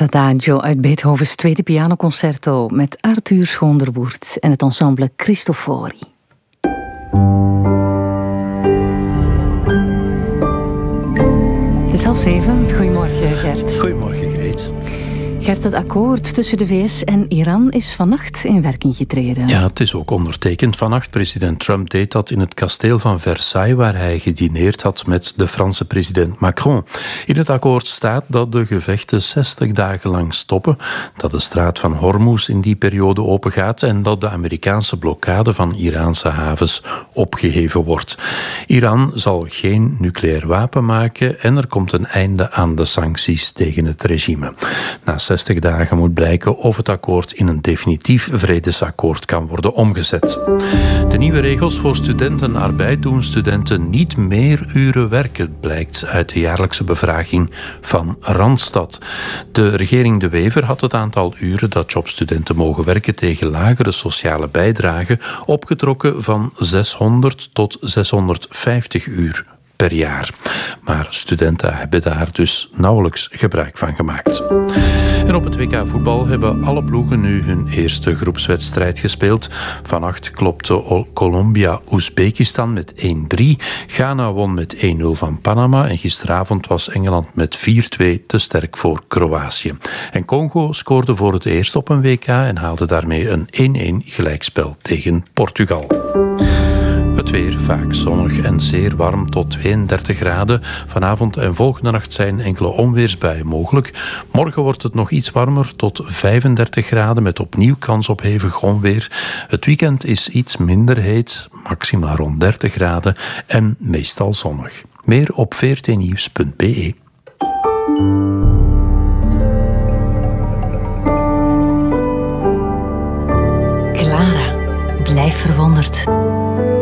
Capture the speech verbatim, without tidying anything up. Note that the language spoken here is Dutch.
Het Adagio uit Beethovens tweede pianoconcerto met Arthur Schonderwoerd en het ensemble Cristofori. Het is half zeven. Goedemorgen, Gert. Goedemorgen, Greet. Gert, het akkoord tussen de V S en Iran is vannacht in werking getreden. Ja, het is ook ondertekend vannacht. President Trump deed dat in het kasteel van Versailles, waar hij gedineerd had met de Franse president Macron. In het akkoord staat dat de gevechten zestig dagen lang stoppen, dat de straat van Hormuz in die periode opengaat en dat de Amerikaanse blokkade van Iraanse havens opgeheven wordt. Iran zal geen nucleair wapen maken en er komt een einde aan de sancties tegen het regime. Na zestig dagen moet blijken of het akkoord in een definitief vredesakkoord kan worden omgezet. De nieuwe regels voor studentenarbeid doen studenten niet meer uren werken, blijkt uit de jaarlijkse bevraging van Randstad. De regering De Wever had het aantal uren dat jobstudenten mogen werken tegen lagere sociale bijdrage opgetrokken van zeshonderd tot zeshonderdvijftig uur per jaar. Maar studenten hebben daar dus nauwelijks gebruik van gemaakt. En op het W K voetbal hebben alle ploegen nu hun eerste groepswedstrijd gespeeld. Vannacht klopte Colombia Oezbekistan met één drie. Ghana won met één nul van Panama. En gisteravond was Engeland met vier twee te sterk voor Kroatië. En Congo scoorde voor het eerst op een W K en haalde daarmee een één één gelijkspel tegen Portugal. Het weer vaak zonnig en zeer warm tot tweeëndertig graden. Vanavond en volgende nacht zijn enkele onweersbuien mogelijk. Morgen wordt het nog iets warmer tot vijfendertig graden met opnieuw kans op hevig onweer. Het weekend is iets minder heet, maximaal rond dertig graden en meestal zonnig. Meer op v r t nieuws punt b e. Clara, blijf verwonderd.